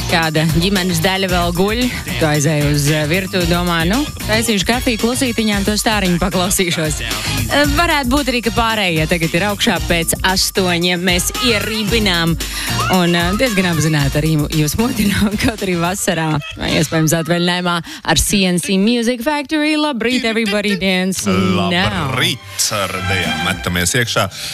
kāda ģimenes daļa vēl guļ, tu aizēji uz virtuvi, domā, taisīšu kafiju klusītiņām, to stāriņu paklausīšos. Varētu būt arī, ka pārējie tagad ir augšā pēc 8, mēs ierībinām un diezgan apzināti arī jūs modinām, kaut arī vasarā, vai iespējams atvaļinājumā ar CNC Music Factory. Labrīt, everybody dance now. Labrīt, ar dejām metamies iekšā.